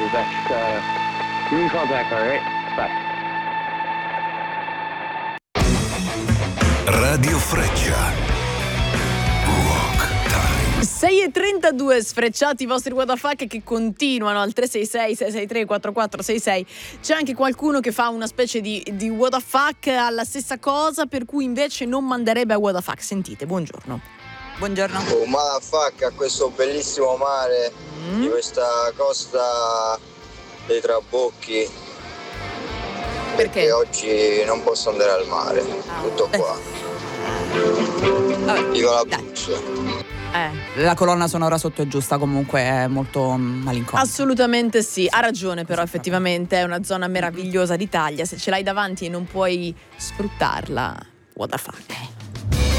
your best. You're in contact, all right? Bye. Radio Freccia. Rock Time. 6:32, sfrecciati i vostri what the fuck che continuano al 366-663-4466. C'è anche qualcuno che fa una specie di what the fuck alla stessa cosa, per cui invece non manderebbe a what the fuck. Sentite, buongiorno. Buongiorno. Ma fuck a questo bellissimo mare di questa costa dei Trabocchi. Perché oggi non posso andare al mare. Tutto qua. Dico la Buccia. La colonna sonora sotto è giusta, comunque è molto malinconica. Assolutamente sì, ha ragione, però effettivamente è una zona meravigliosa d'Italia. Se ce l'hai davanti e non puoi sfruttarla, what the fuck.